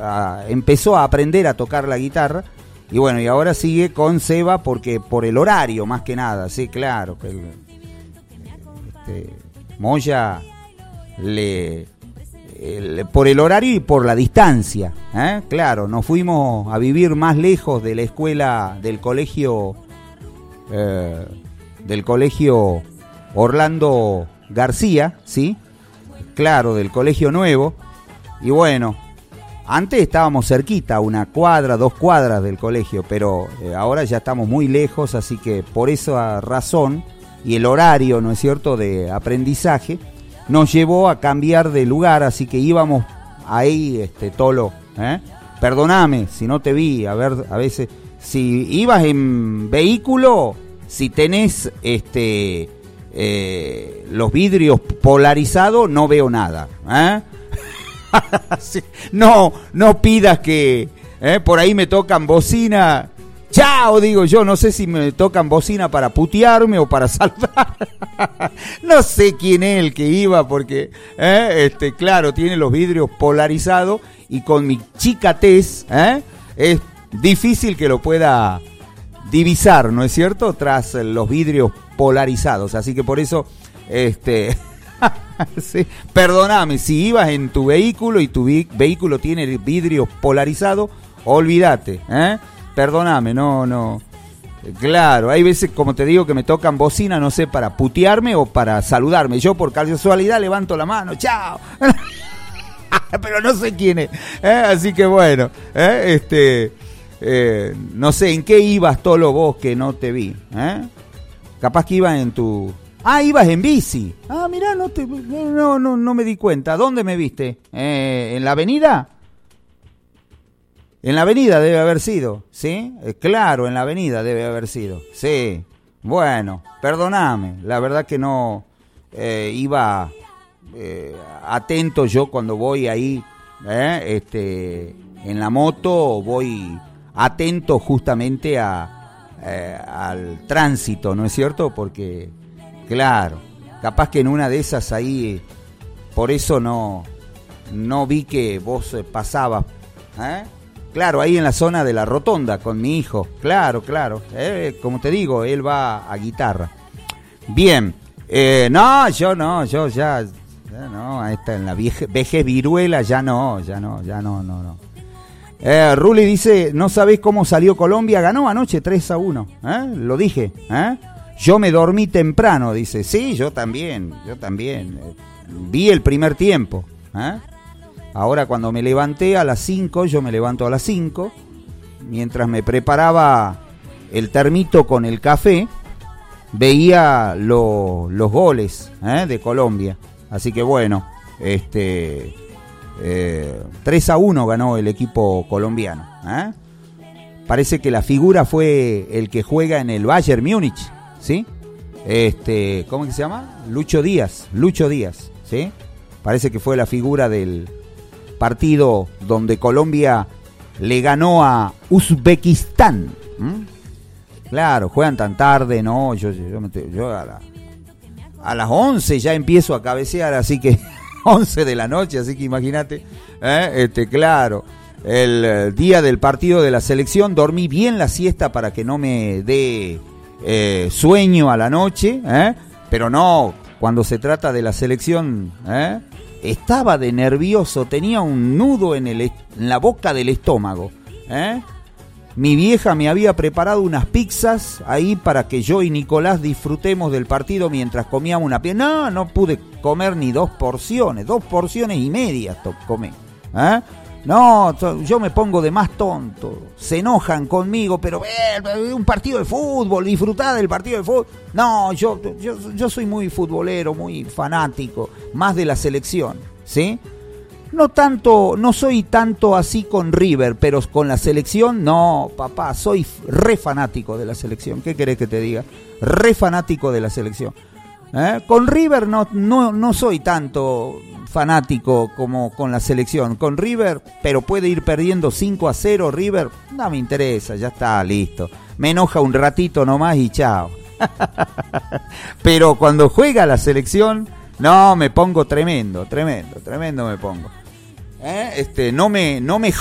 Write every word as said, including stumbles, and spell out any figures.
a, empezó a aprender a tocar la guitarra. Y bueno, y ahora sigue con Seba porque por el horario, más que nada, sí, claro. Que el, este, Moya le, el, por el horario y por la distancia, ¿eh? Claro, nos fuimos a vivir más lejos de la escuela, del colegio, eh, del colegio Orlando García, ¿sí? Claro, del colegio nuevo. Y bueno, antes estábamos cerquita, una cuadra, dos cuadras del colegio, pero eh, ahora ya estamos muy lejos, así que por esa razón y el horario, ¿no es cierto?, de aprendizaje, nos llevó a cambiar de lugar, así que íbamos ahí, este Tolo, ¿eh? Perdóname si no te vi, a ver, a veces, si ibas en vehículo, si tenés este eh, los vidrios polarizados, no veo nada, ¿eh? Sí. No, no pidas que eh, por ahí me tocan bocina. Chao, digo yo, no sé si me tocan bocina para putearme o para salvar. No sé quién es el que iba porque, eh, este, claro, tiene los vidrios polarizados y con mi chica tez eh, es difícil que lo pueda divisar, ¿no es cierto? Tras los vidrios polarizados, así que por eso, este... Sí. Perdóname, si ibas en tu vehículo y tu vi- vehículo tiene vidrio polarizado, olvídate, ¿eh? Perdóname, no, no. Claro, hay veces, como te digo, que me tocan bocina, no sé, para putearme o para saludarme. Yo por casualidad levanto la mano, chao. Pero no sé quién es, ¿eh? Así que bueno, ¿eh? Este, eh, no sé, ¿en qué ibas, Tolo, vos que no te vi? ¿Eh? Capaz que ibas en tu... Ah, ibas en bici. Ah, mirá, no, te, no, no, no me di cuenta. ¿Dónde me viste? Eh, ¿En la avenida? En la avenida debe haber sido, ¿sí? Eh, claro, en la avenida debe haber sido. Sí. Bueno, perdóname. La verdad que no eh, iba eh, atento yo cuando voy ahí, eh, este, en la moto, voy atento justamente a, eh, al tránsito, ¿no es cierto? Porque... Claro, capaz que en una de esas ahí, por eso no, no vi que vos pasabas, ¿eh? Claro, ahí en la zona de la rotonda con mi hijo, claro, claro, eh, como te digo, él va a guitarra. Bien, eh, no, yo no, yo ya, ya no, esta en la vieje, vejez viruela ya no, ya no, ya no, no, no. Eh, Ruli dice, no sabés cómo salió Colombia, ganó anoche tres a uno, ¿eh? Lo dije, ¿eh? Yo me dormí temprano, dice. Sí, yo también, yo también. Vi el primer tiempo, ¿eh? Ahora cuando me levanté a las cinco, yo me levanto a las cinco, mientras me preparaba el termito con el café, veía lo, los goles, ¿eh? De Colombia. Así que bueno, este eh, tres a uno ganó el equipo colombiano, ¿eh? Parece que la figura fue el que juega en el Bayern Múnich, ¿sí? Este, ¿cómo es que se llama? Lucho Díaz, Lucho Díaz, ¿sí? Parece que fue la figura del partido donde Colombia le ganó a Uzbekistán. ¿Mm? Claro, juegan tan tarde, no, yo, yo, yo, yo a, la, a las once ya empiezo a cabecear, así que once de la noche, así que imagínate, ¿eh? Este, claro, el, el día del partido de la selección dormí bien la siesta para que no me dé Eh, sueño a la noche, ¿eh? Pero no, cuando se trata de la selección, ¿eh? Estaba de nervioso, tenía un nudo en, el, en la boca del estómago, ¿eh? Mi vieja me había preparado unas pizzas ahí para que yo y Nicolás disfrutemos del partido mientras comíamos una pizza. No, no pude comer ni dos porciones, dos porciones y media to- comí, ¿eh? No, yo me pongo de más tonto, se enojan conmigo, pero eh, un partido de fútbol, disfrutá del partido de fútbol. No, yo, yo, yo soy muy futbolero, muy fanático, más de la selección, ¿sí? No tanto, no soy tanto así con River, pero con la selección, no, papá, soy re fanático de la selección. ¿Qué querés que te diga? Re fanático de la selección. ¿Eh? Con River no, no, no soy tanto fanático como con la selección. Con River, pero puede ir perdiendo cinco a cero River, no me interesa, ya está, listo. Me enoja un ratito nomás y chao. Pero cuando juega la selección, no, me pongo tremendo, tremendo, tremendo me pongo. ¿Eh? Este, no me, no me